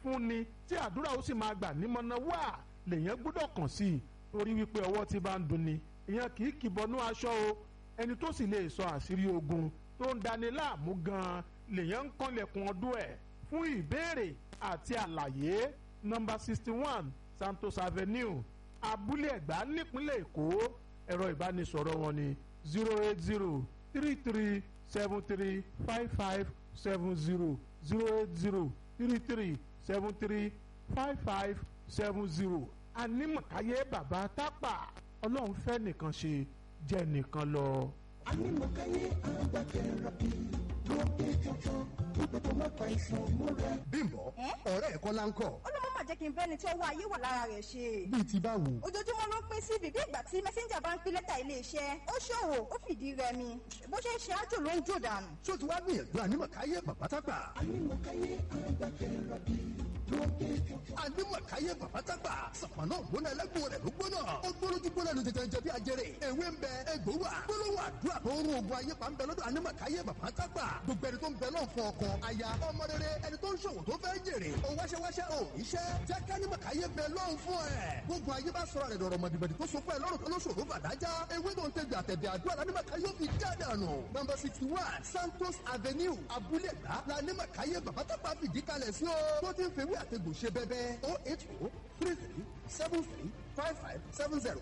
fúnni tí àdúrà ó sì máa gbà nímọ̀nà wà lèyàn gbọ́dọ̀ kàn sí i torí wípé ọwọ́ tí bá ń dunni ìyẹn kì í kìbọnú aṣọ o ẹni tó sì lè sọ àṣírí ogun tó ń dani láàmú gan-an lèyàn ń kànlẹ̀kùn ọdún ẹ̀ fún ìbéèrè àti àlàyé nọ́mbà 61 Santos Avenue Abúlé Ẹ̀gbá nípínlẹ̀ Èkó ẹ̀rọ ìbánisọ̀rọ̀ wọn ni 08033735570 08033735570 Anímọ̀káyé bàbá tápà ọlọ́run fẹ́ nìkan ṣe jẹ́ nìkan lọ. Anímọ̀káyé agbákẹ́rọ̀bì lókè tuntun gbogbo tó má pa ìsàn múra. Bímbọ́ ọ̀rẹ́ ẹ̀kọ́ la ń kọ́. Ọlọ́mọ máa jẹ́ kí n bẹ́ni tí ọwọ́ ayé wà lára rẹ̀ ṣe. Bíi ti báwo? Ojoojúmọ́ ló ń pín sí bíbí ìgbà tí mẹ́sẹ́ńjà bá ń pín lẹ́tà iléeṣẹ́. Ó ṣòwò, ó fìdí rẹmi. Bó ṣe ń ṣe ájò ló ń jò dànù. Ṣé o ti wá gbìyànjú Anímọ̀káyé bàbá tápà? Anímọ̀káyé agbákẹ́rọ̀bì lókè tuntun. Anímọ̀káyé bàbá tápà sàpànà ògbóná ẹlẹ́gbọ̀n rẹ̀ ló gbóná. Ó gbólójú gbóná lu tètè jẹ bí ajere. Ewé ń bẹ egbò wà. Gbólóhùn àdúrà tó ń rún ogun ayé pa ń bẹ lọ́dọ̀ Anímọ̀káyé bàbá tápà. Gbogbo ẹni tó ń bẹ lọ́n fún ọkọ, aya, ọmọ rere, ẹni tó ń ṣòwò tó fẹ́ jèrè. Ó wáṣẹ́wáṣẹ́ ò iṣẹ́. Jẹ́ ká Anímọ̀káyé bẹ lọ́n fún ẹ̀. Gbogbo ayé bá sọ̀rọ̀ rẹ̀ dọ̀rọ̀ mọ̀dìbẹ̀dì tó so fún ẹ lọ́rùn tó lóṣòro bàdájá. Ewé tó ń tẹ̀gbẹ̀ àtẹ̀bẹ̀ àdúrà Anímọ̀káyé fi já dànù. Nọ́mbà 61 Santos Avenue Abúlé Ẹ̀gbá la Anímọ̀káyé bàbá tápà fìdí kalẹ̀ sí o. Tó ti ń fewé àtegbò ṣe bẹ́bẹ́ 08033735570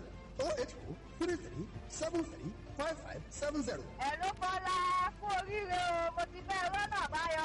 08033735570. Ẹ̀lú Bọ́lá fún oríire o mo ti fẹ́ rọ́nà báyọ̀.